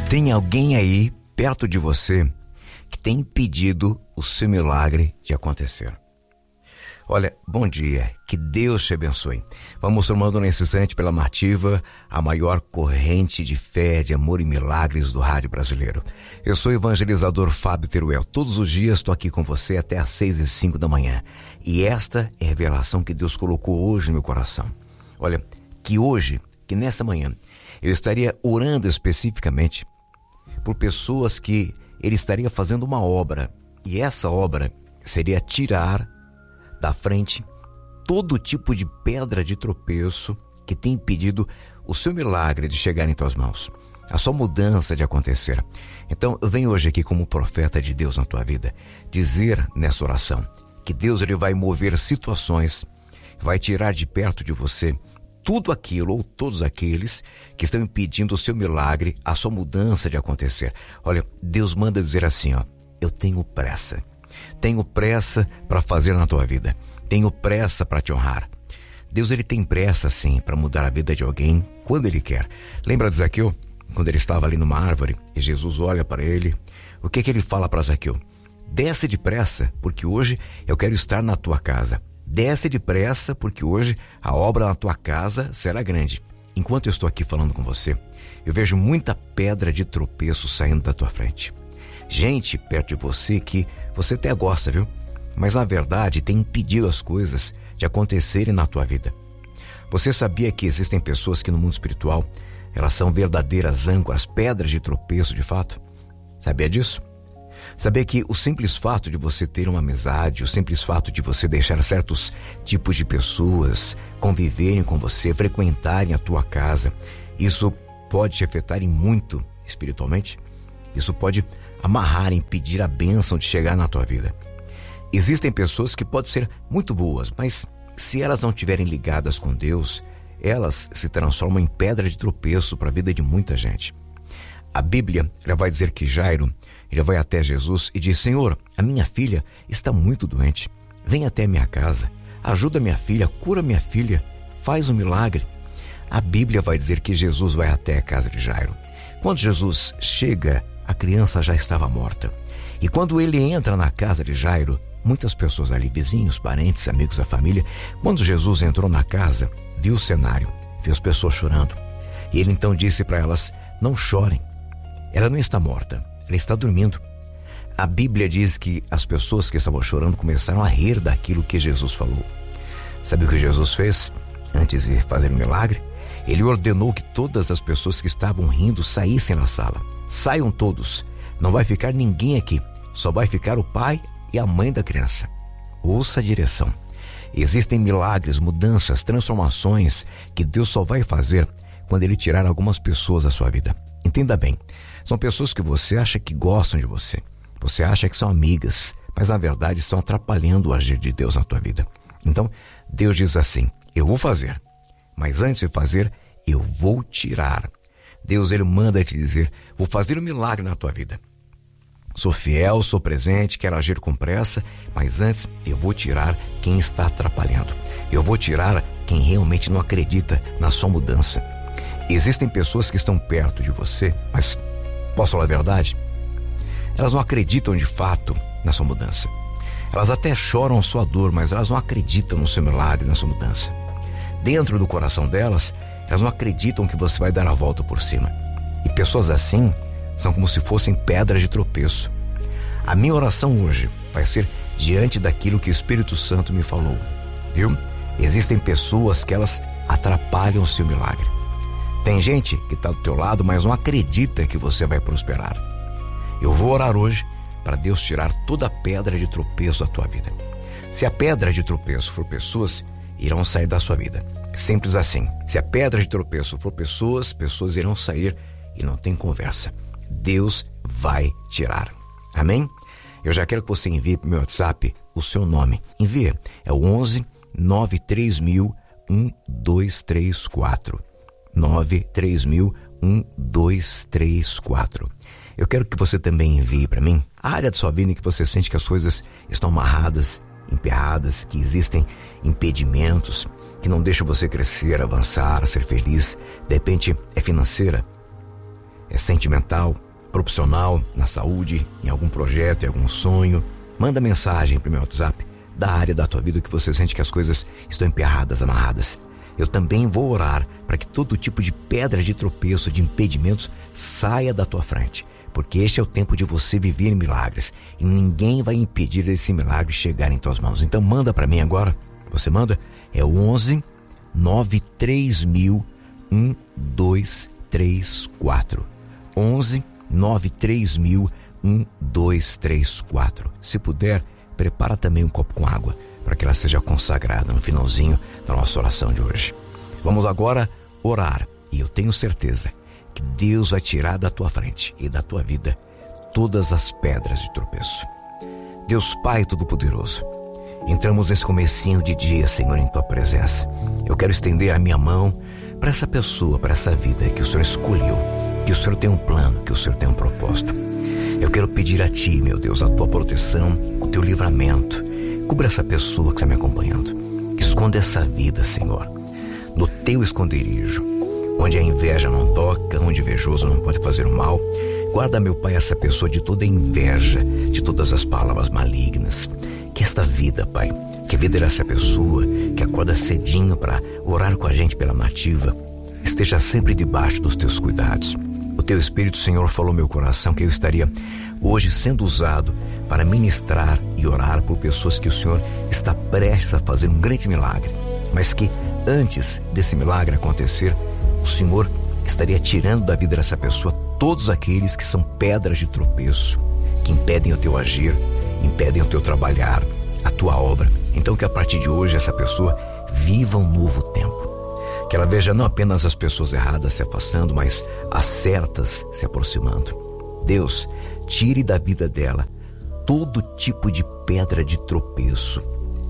Tem alguém aí perto de você que tem impedido o seu milagre de acontecer. Olha, bom dia, que Deus te abençoe. Vamos formando nesse instante pela Mativa, a maior corrente de fé, de amor e milagres do rádio brasileiro. Eu sou o evangelizador Fábio Teruel. Todos os dias estou aqui com você até às 6h05 da manhã. E esta é a revelação que Deus colocou hoje no meu coração. Olha, que nessa manhã, eu estaria orando especificamente por pessoas que Ele estaria fazendo uma obra. E essa obra seria tirar da frente todo tipo de pedra de tropeço que tem impedido o seu milagre de chegar em tuas mãos, a sua mudança de acontecer. Então eu venho hoje aqui como profeta de Deus na tua vida, dizer nessa oração que Deus ele vai mover situações, vai tirar de perto de você tudo aquilo ou todos aqueles que estão impedindo o seu milagre, a sua mudança de acontecer. Olha, Deus manda dizer assim, eu tenho pressa. Tenho pressa para fazer na tua vida. Tenho pressa para te honrar. Deus ele tem pressa sim para mudar a vida de alguém quando Ele quer. Lembra de Zaqueu? Quando ele estava ali numa árvore e Jesus olha para ele, o que ele fala para Zaqueu? Desce depressa, porque hoje eu quero estar na tua casa. Desce depressa, porque hoje a obra na tua casa será grande. Enquanto eu estou aqui falando com você, eu vejo muita pedra de tropeço saindo da tua frente. Gente perto de você que você até gosta, viu? Mas na verdade tem impedido as coisas de acontecerem na tua vida. Você sabia que existem pessoas que no mundo espiritual, elas são verdadeiras âncoras, pedras de tropeço de fato? Sabia disso? Sabia que o simples fato de você ter uma amizade, o simples fato de você deixar certos tipos de pessoas conviverem com você, frequentarem a tua casa, isso pode te afetar em muito espiritualmente? Isso pode amarrar, impedir a bênção de chegar na tua vida. Existem pessoas que podem ser muito boas, mas se elas não estiverem ligadas com Deus, elas se transformam em pedra de tropeço para a vida de muita gente. A Bíblia ela vai dizer que Jairo, ele vai até Jesus e diz, Senhor, a minha filha está muito doente. Vem até a minha casa, ajuda minha filha, cura minha filha, faz um milagre. A Bíblia vai dizer que Jesus vai até a casa de Jairo. Quando Jesus chega, a criança já estava morta. E quando ele entra na casa de Jairo, muitas pessoas ali, vizinhos, parentes, amigos da família, quando Jesus entrou na casa, viu o cenário, viu as pessoas chorando. E ele então disse para elas, não chorem. Ela não está morta, ela está dormindo. A Bíblia diz que as pessoas que estavam chorando começaram a rir daquilo que Jesus falou. Sabe o que Jesus fez antes de fazer o milagre? Ele ordenou que todas as pessoas que estavam rindo saíssem da sala. Saiam todos, não vai ficar ninguém aqui, só vai ficar o pai e a mãe da criança. Ouça a direção. Existem milagres, mudanças, transformações que Deus só vai fazer quando Ele tirar algumas pessoas da sua vida. Entenda bem, são pessoas que você acha que gostam de você, você acha que são amigas, mas na verdade estão atrapalhando o agir de Deus na tua vida. Então, Deus diz assim, eu vou fazer, mas antes de fazer, eu vou tirar. Deus, Ele manda te dizer, vou fazer um milagre na tua vida. Sou fiel, sou presente, quero agir com pressa, mas antes eu vou tirar quem está atrapalhando. Eu vou tirar quem realmente não acredita na sua mudança. Existem pessoas que estão perto de você, mas posso falar a verdade? Elas não acreditam de fato na sua mudança. Elas até choram a sua dor, mas elas não acreditam no seu milagre, na sua mudança. Dentro do coração delas, elas não acreditam que você vai dar a volta por cima. E pessoas assim são como se fossem pedras de tropeço. A minha oração hoje vai ser diante daquilo que o Espírito Santo me falou. Viu? Existem pessoas que elas atrapalham o seu milagre. Tem gente que está do teu lado, mas não acredita que você vai prosperar. Eu vou orar hoje para Deus tirar toda a pedra de tropeço da tua vida. Se a pedra de tropeço for pessoas, irão sair da sua vida. Simples assim. Se a pedra de tropeço for pessoas, pessoas irão sair e não tem conversa. Deus vai tirar. Amém? Eu já quero que você envie para o meu WhatsApp o seu nome. Envie. É o 11 93000 1234. 93000 1234. Eu quero que você também envie para mim a área de sua vida em que você sente que as coisas estão amarradas, emperradas, que existem impedimentos que não deixam você crescer, avançar, ser feliz. De repente é financeira, sentimental, profissional, na saúde, em algum projeto, em algum sonho. Manda mensagem para o meu WhatsApp da área da tua vida que você sente que as coisas estão emperradas, amarradas. Eu também vou orar para que todo tipo de pedra de tropeço, de impedimentos, saia da tua frente. Porque este é o tempo de você viver milagres. E ninguém vai impedir esse milagre chegar em tuas mãos. Então manda para mim agora. Você manda? É o 11 93000 1234. 11 93000 1234. Se puder, prepara também um copo com água para que ela seja consagrada no finalzinho da nossa oração de hoje. Vamos agora orar, e eu tenho certeza que Deus vai tirar da tua frente e da tua vida todas as pedras de tropeço. Deus Pai Todo-Poderoso, entramos nesse comecinho de dia, Senhor, em tua presença. Eu quero estender a minha mão para essa pessoa, para essa vida que o Senhor escolheu, que o Senhor tem um plano, que o Senhor tem um propósito. Eu quero pedir a Ti, meu Deus, a Tua proteção, o Teu livramento. Cubra essa pessoa que está me acompanhando. Esconda essa vida, Senhor, no Teu esconderijo, onde a inveja não toca, onde o invejoso não pode fazer o mal. Guarda, meu Pai, essa pessoa de toda inveja, de todas as palavras malignas. Que esta vida, Pai, que a vida dessa pessoa que acorda cedinho para orar com a gente pela nativa, esteja sempre debaixo dos Teus cuidados. O Teu Espírito, Senhor, falou meu coração que eu estaria hoje sendo usado para ministrar e orar por pessoas que o Senhor está prestes a fazer um grande milagre, mas que antes desse milagre acontecer, o Senhor estaria tirando da vida dessa pessoa todos aqueles que são pedras de tropeço, que impedem o Teu agir, impedem o Teu trabalhar, a Tua obra. Então que a partir de hoje essa pessoa viva um novo tempo. Que ela veja não apenas as pessoas erradas se afastando, mas as certas se aproximando. Deus, tire da vida dela todo tipo de pedra de tropeço.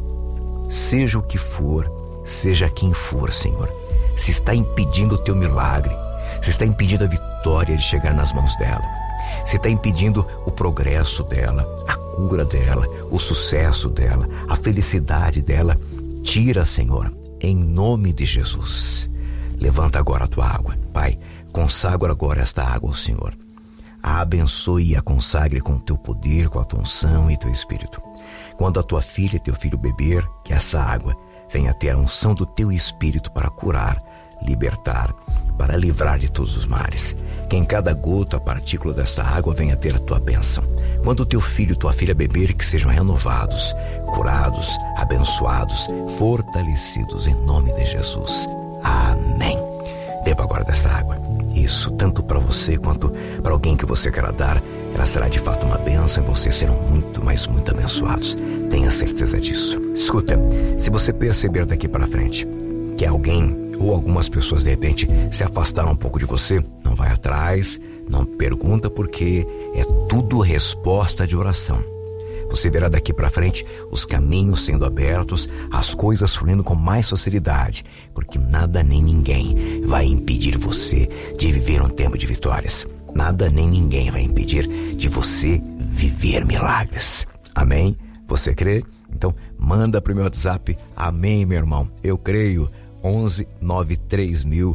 Seja o que for, seja quem for, Senhor. Se está impedindo o Teu milagre, se está impedindo a vitória de chegar nas mãos dela, se está impedindo o progresso dela, a cura dela, o sucesso dela, a felicidade dela, tira, Senhor, em nome de Jesus. Levanta agora a Tua água, Pai, consagra agora esta água ao Senhor. A abençoe e a consagre com o Teu poder, com a Tua unção e Teu Espírito. Quando a Tua filha e Teu filho beber, que essa água venha ter a unção do Teu Espírito para curar, libertar, para livrar de todos os males. Que em cada gota, partícula desta água venha ter a Tua bênção. Quando o Teu filho e Tua filha beber, que sejam renovados, curados, abençoados, fortalecidos em nome de Jesus. Amém. Beba agora desta água. Isso, tanto para você quanto para alguém que você queira dar, ela será de fato uma bênção e vocês serão muito, mas muito abençoados. Tenha certeza disso. Escuta, se você perceber daqui para frente que alguém ou algumas pessoas de repente se afastaram um pouco de você, não vai atrás, não pergunta, porque é tudo resposta de oração. Você verá daqui para frente os caminhos sendo abertos, as coisas fluindo com mais facilidade, porque nada nem ninguém vai impedir você de viver um tempo de vitórias. Nada nem ninguém vai impedir de você viver milagres. Amém? Você crê? Então manda para o meu WhatsApp. Amém, meu irmão. Eu creio. 11 93000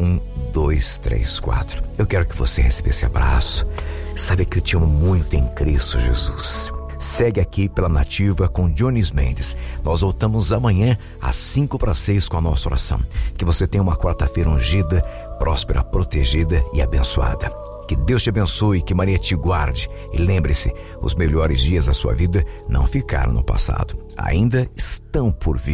1234. Eu quero que você receba esse abraço. Sabe que eu te amo muito em Cristo Jesus. Segue aqui pela Nativa com Jones Mendes. Nós voltamos amanhã às 5:06 com a nossa oração. Que você tenha uma quarta-feira ungida, próspera, protegida e abençoada. Que Deus te abençoe, que Maria te guarde. E lembre-se, os melhores dias da sua vida não ficaram no passado. Ainda estão por vir.